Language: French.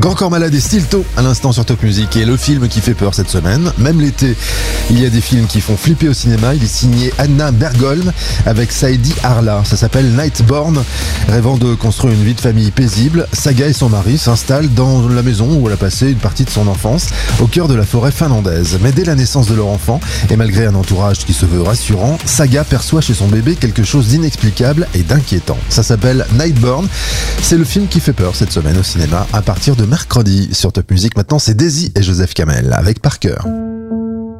Grand Corps Malade et Stilto à l'instant sur Top Music, et le film qui fait peur cette semaine. Même l'été, il y a des films qui font flipper au cinéma. Il est signé Anna Bergholm avec Saïdi Arla. Ça s'appelle Nightborn. Rêvant de construire une vie de famille paisible, Saga et son mari s'installent dans la maison où elle a passé une partie de son enfance, au cœur de la forêt finlandaise. Mais dès la naissance de leur enfant, et malgré un entourage qui se veut rassurant, Saga perçoit chez son bébé quelque chose d'inexplicable et d'inquiétant. Ça s'appelle Nightborn. C'est le film qui fait peur cette semaine au cinéma à partir de mercredi sur Top Music. Maintenant, c'est Daisy et Joseph Kamel avec Parker.